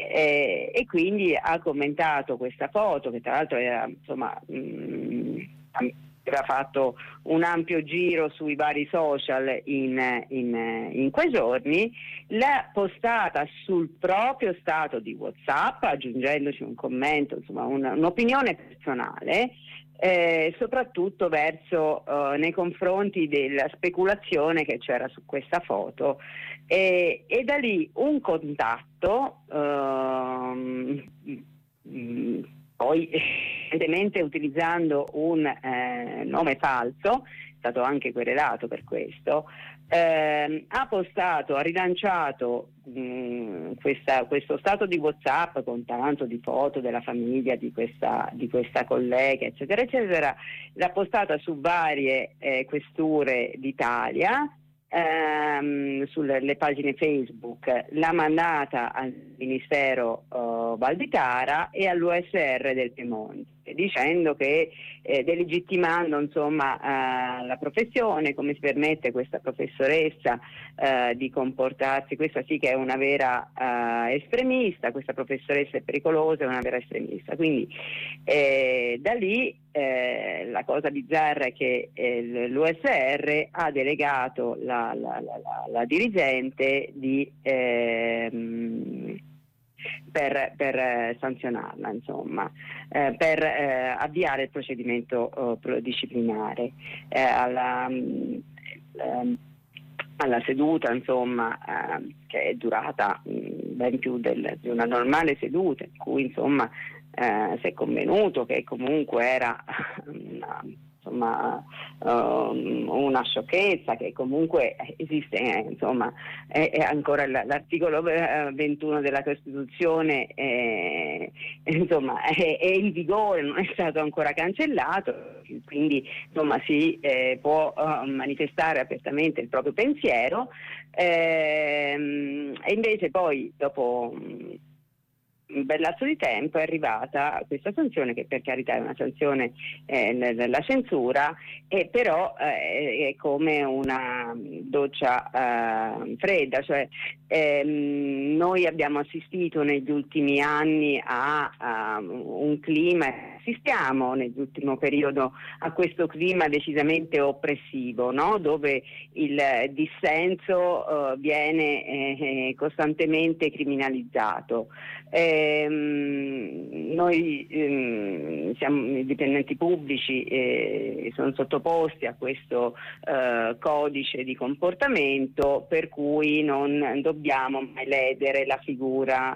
e quindi ha commentato questa foto, che tra l'altro era, insomma, aveva fatto un ampio giro sui vari social in quei giorni, l'ha postata sul proprio stato di WhatsApp, aggiungendoci un commento, insomma un'opinione personale, soprattutto nei confronti della speculazione che c'era su questa foto, e da lì un contatto, poi evidentemente utilizzando un nome falso, è stato anche querelato per questo, ha rilanciato questo stato di WhatsApp con tanto di foto della famiglia di questa collega, eccetera eccetera, l'ha postata su varie questure d'Italia, sulle pagine Facebook, l'ha mandata al Ministero Valditara e all'USR del Piemonte, dicendo che delegittimando, insomma, la professione, come si permette questa professoressa di comportarsi, questa sì che è una vera estremista, questa professoressa è pericolosa, è una vera estremista. Quindi da lì la cosa bizzarra è che l'USR ha delegato la dirigente per sanzionarla, insomma, per avviare il procedimento disciplinare. Alla seduta, insomma, che è durata ben più di una normale seduta, in cui, insomma, si è convenuto che comunque era una sciocchezza, che comunque esiste, insomma, è ancora l'articolo 21 della Costituzione, insomma, è in vigore, non è stato ancora cancellato, quindi, insomma, si può manifestare apertamente il proprio pensiero, e invece poi dopo un bel lasso di tempo è arrivata questa sanzione, che per carità è una sanzione, la censura, però è come una doccia fredda, cioè noi abbiamo assistito negli ultimi anni a un clima, assistiamo nell'ultimo periodo a questo clima decisamente oppressivo, no? Dove il dissenso viene costantemente criminalizzato. Noi siamo i dipendenti pubblici, sono sottoposti a questo codice di comportamento, per cui non dobbiamo mai ledere la figura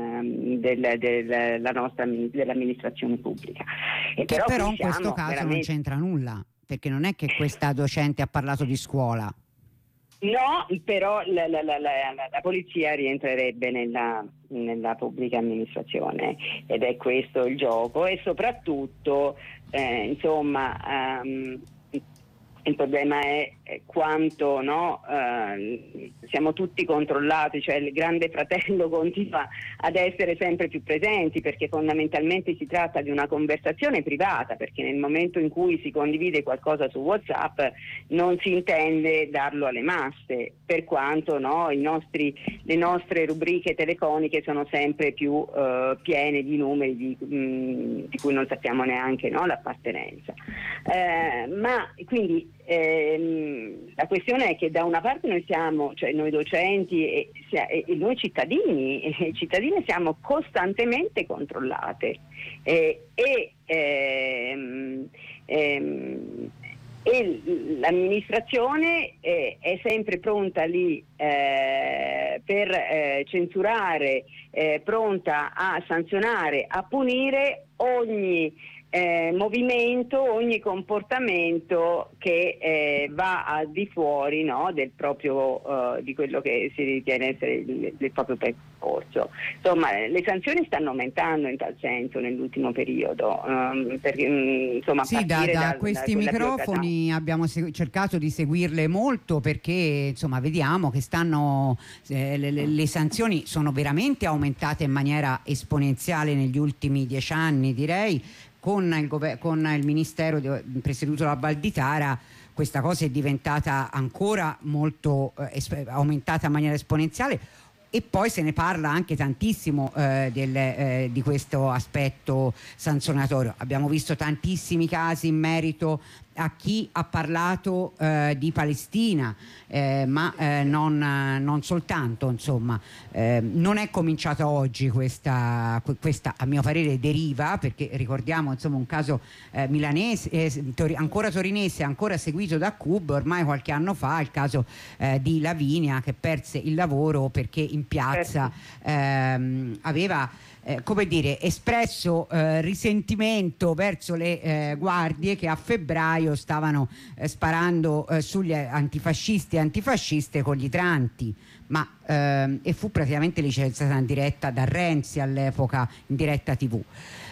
dell'amministrazione pubblica. Che però in questo caso non c'entra nulla, perché non è che questa docente ha parlato di scuola. No, però la polizia rientrerebbe nella pubblica amministrazione, ed è questo il gioco, e soprattutto insomma il problema è quanto, no, siamo tutti controllati, cioè il grande fratello continua ad essere sempre più presenti, perché fondamentalmente si tratta di una conversazione privata, perché nel momento in cui si condivide qualcosa su WhatsApp non si intende darlo alle masse, per quanto, no, le nostre rubriche telefoniche sono sempre più piene di numeri di cui non sappiamo neanche, no, l'appartenenza. Ma quindi la questione è che da una parte noi siamo, cioè noi docenti e noi cittadini siamo costantemente controllate, e l'amministrazione è sempre pronta lì per censurare, pronta a sanzionare, a punire ogni movimento, ogni comportamento che va al di fuori, no, del proprio di quello che si ritiene essere il proprio percorso. Insomma, le sanzioni stanno aumentando in tal senso nell'ultimo periodo, perché insomma, sì, da questi microfoni abbiamo cercato di seguirle molto, perché insomma vediamo che le sanzioni sono veramente aumentate in maniera esponenziale negli ultimi 10 anni, direi. Con il ministero presieduto da Valditara questa cosa è diventata ancora molto aumentata in maniera esponenziale. E poi se ne parla anche tantissimo di questo aspetto sanzionatorio. Abbiamo visto tantissimi casi in merito a chi ha parlato di Palestina, ma non soltanto, insomma. Non è cominciata oggi questa a mio parere deriva, perché ricordiamo insomma un caso milanese, ancora torinese, ancora seguito da CUB ormai qualche anno fa, il caso di Lavinia, che perse il lavoro perché in piazza aveva come dire, espresso risentimento verso le guardie che a febbraio stavano sparando sugli antifascisti e antifasciste con gli idranti, e fu praticamente licenziata in diretta da Renzi all'epoca, in diretta TV.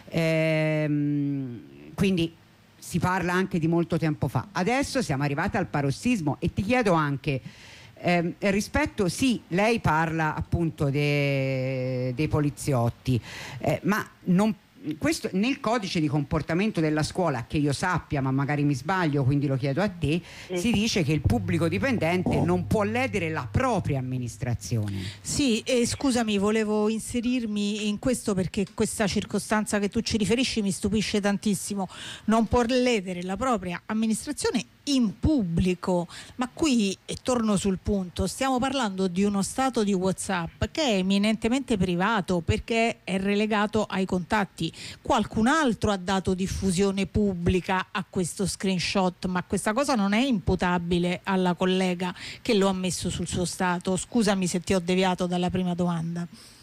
Quindi si parla anche di molto tempo fa. Adesso siamo arrivati al parossismo e ti chiedo anche rispetto, sì, lei parla appunto dei poliziotti, ma questo nel codice di comportamento della scuola, che io sappia, ma magari mi sbaglio, quindi lo chiedo a te, si dice che il pubblico dipendente non può ledere la propria amministrazione. Sì, e scusami, volevo inserirmi in questo perché questa circostanza che tu ci riferisci mi stupisce tantissimo. Non può ledere la propria amministrazione in pubblico, ma qui, e torno sul punto, stiamo parlando di uno stato di WhatsApp che è eminentemente privato perché è relegato ai contatti. Qualcun altro ha dato diffusione pubblica a questo screenshot, ma questa cosa non è imputabile alla collega che lo ha messo sul suo stato. Scusami se ti ho deviato dalla prima domanda.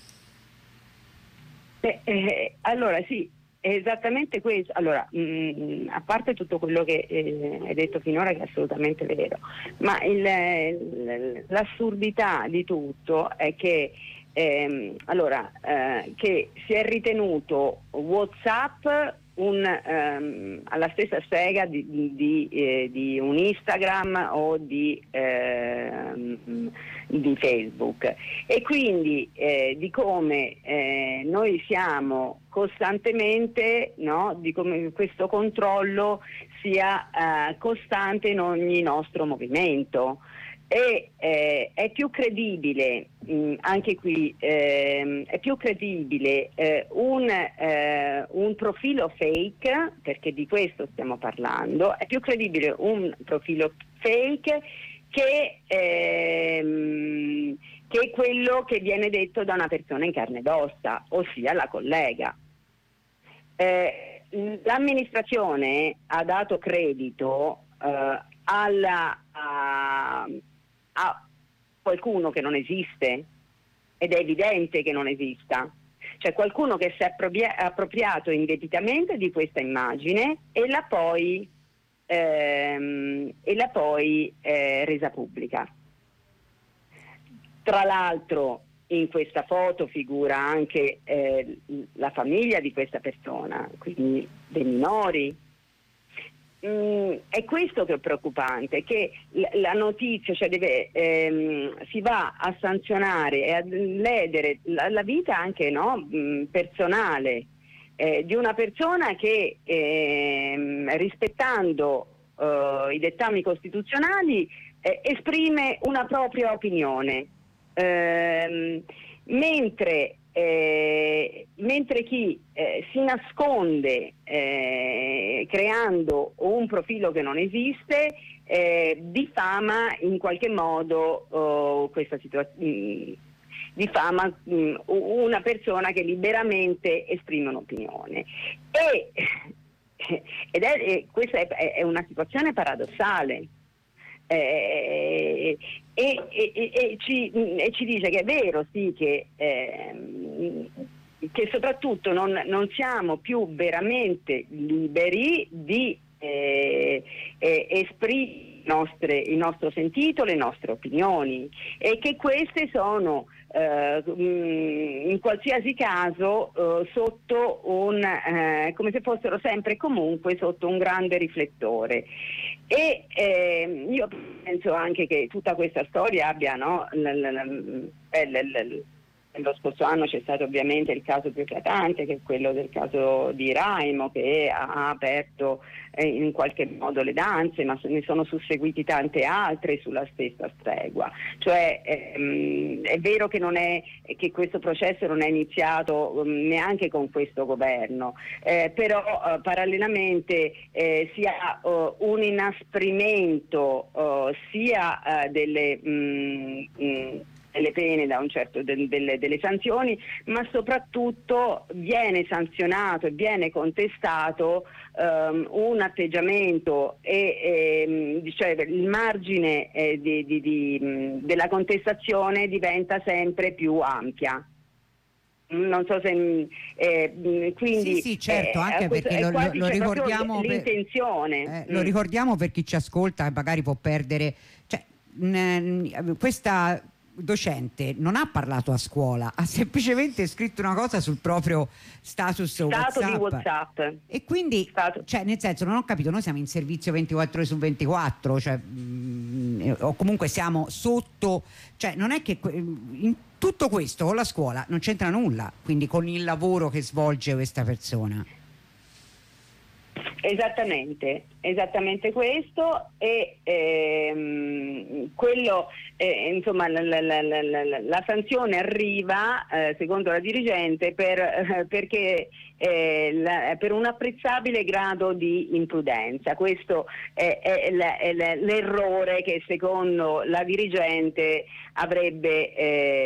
Allora sì, è esattamente questo. Allora, a parte tutto quello che hai detto finora, che è assolutamente vero, ma l'assurdità di tutto è che che si è ritenuto WhatsApp alla stessa stega di un Instagram o di Facebook, e quindi di come noi siamo costantemente, no, di come questo controllo sia costante in ogni nostro movimento. E è più credibile, anche qui è più credibile un profilo fake, perché di questo stiamo parlando, è più credibile un profilo fake che quello che viene detto da una persona in carne ed ossa, ossia la collega. L'amministrazione ha dato credito a qualcuno che non esiste, ed è evidente che non esista. C'è qualcuno che si è appropriato indebitamente di questa immagine e l'ha poi resa pubblica. Tra l'altro in questa foto figura anche la famiglia di questa persona, quindi dei minori. È questo che è preoccupante, che la notizia, cioè si va a sanzionare e a ledere la vita anche, no, personale di una persona che rispettando i dettami costituzionali esprime una propria opinione, mentre chi si nasconde creando un profilo che non esiste diffama in qualche modo questa situazione, diffama una persona che liberamente esprime un'opinione, questa è una situazione paradossale. E ci dice che è vero, sì, che soprattutto non siamo più veramente liberi di esprimere il nostro sentito, le nostre opinioni, e che queste sono in qualsiasi caso sotto come se fossero sempre e comunque sotto un grande riflettore. E io penso anche che tutta questa storia abbia, no, lo scorso anno c'è stato ovviamente il caso più eclatante, che è quello del caso di Raimo, che ha aperto in qualche modo le danze, ma ne sono susseguiti tante altre sulla stessa stregua. Cioè è vero che che questo processo non è iniziato neanche con questo governo, però parallelamente si ha un inasprimento sia delle pene da un certo delle sanzioni, ma soprattutto viene sanzionato e viene contestato un atteggiamento cioè il margine della contestazione diventa sempre più ampia. Non so se quindi sì, certo, anche perché lo ricordiamo l'intenzione. Lo ricordiamo per chi ci ascolta e magari può perdere, cioè, questa docente non ha parlato a scuola, ha semplicemente scritto una cosa sul proprio status WhatsApp. Di WhatsApp. E quindi cioè, nel senso, non ho capito, noi siamo in servizio 24 ore su 24, cioè, o comunque siamo sotto, cioè non è che in tutto questo con la scuola non c'entra nulla, quindi con il lavoro che svolge questa persona. Esattamente questo, e quello insomma la sanzione arriva secondo la dirigente perché per un apprezzabile grado di imprudenza. Questo è l'errore che secondo la dirigente avrebbe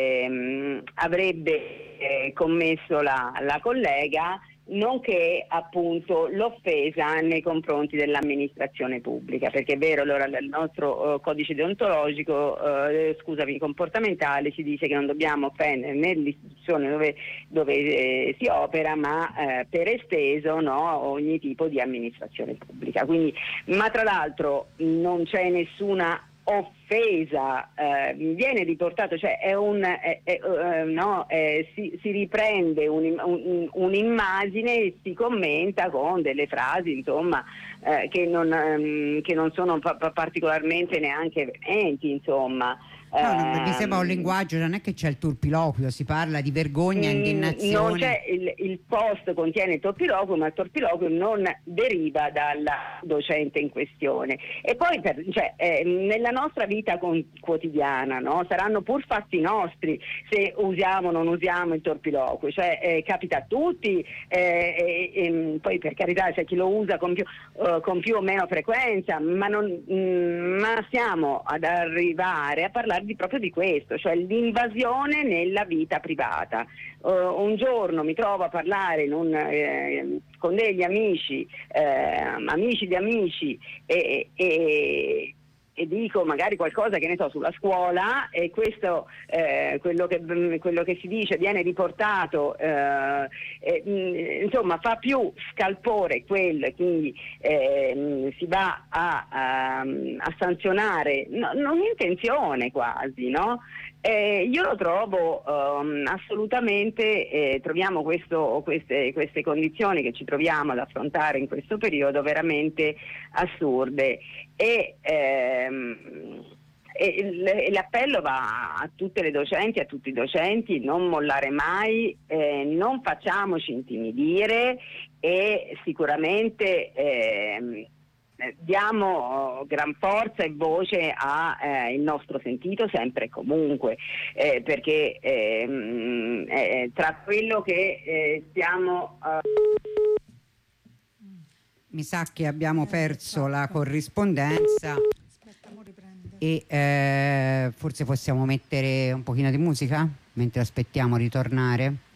commesso la collega, nonché appunto l'offesa nei confronti dell'amministrazione pubblica, perché è vero, allora il nostro codice deontologico, comportamentale, ci dice che non dobbiamo offendere nell'istituzione dove si opera, ma per esteso, no, ogni tipo di amministrazione pubblica. Quindi, ma tra l'altro non c'è nessuna offesa, viene riportato, cioè si riprende un'immagine e si commenta con delle frasi, insomma, che non sono particolarmente neanche veementi, insomma. No, mi sembra un linguaggio, non è che c'è il turpiloquio, si parla di vergogna, indignazione. Non c'è il post contiene il turpiloquio, ma il turpiloquio non deriva dalla docente in questione. E poi nella nostra vita quotidiana, no, saranno pur fatti nostri se usiamo o non usiamo il turpiloquio, cioè capita a tutti, poi per carità c'è chi lo usa con più o meno frequenza, ma stiamo ad arrivare a parlare proprio di questo, cioè l'invasione nella vita privata. Un giorno mi trovo a parlare con degli amici di amici e dico magari qualcosa, che ne so, sulla scuola, e questo quello che si dice viene riportato, insomma fa più scalpore quello, e quindi si va a sanzionare non intenzione quasi, no? Io lo trovo assolutamente, troviamo queste condizioni che ci troviamo ad affrontare in questo periodo veramente assurde, e l'appello va a tutte le docenti, a tutti i docenti: non mollare mai, non facciamoci intimidire, e sicuramente diamo gran forza e voce il nostro sentito sempre e comunque, perché tra quello che stiamo mi sa che abbiamo perso la corrispondenza e forse possiamo mettere un pochino di musica mentre aspettiamo di tornare.